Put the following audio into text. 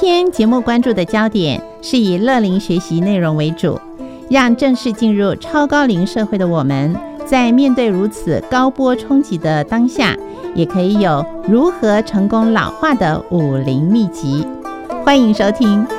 天节目关注的焦点是以乐龄学习内容为主，让正式进入超高龄社会的我们，在面对如此高波冲击的当下，也可以有如何成功老化的50秘籍。欢迎收听